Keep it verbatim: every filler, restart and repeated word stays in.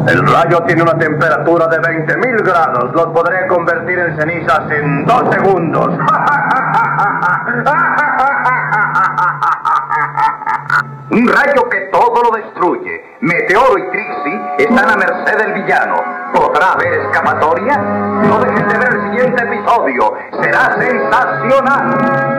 El rayo tiene una temperatura de veinte mil grados. Los podré convertir en cenizas en dos segundos. Un rayo que todo lo destruye. Meteoro y Trixie están a merced del villano. ¿Podrá haber escapatoria? No dejen de ver el siguiente episodio. Será sensacional.